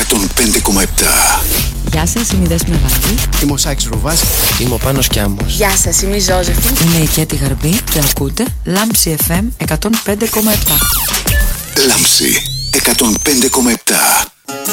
105,7. Γεια σας, είμαι η Δέσποινα Βανδύ. Είμαι ο Σάκης Ρουβάς. Είμαι ο Πάνος Κιάμος. Γεια σας, είμαι η Ζώζεφιν. Είμαι η Κέτη Γαρμπή και ακούτε Λάμψη FM 105,7. Λάμψη 105,7.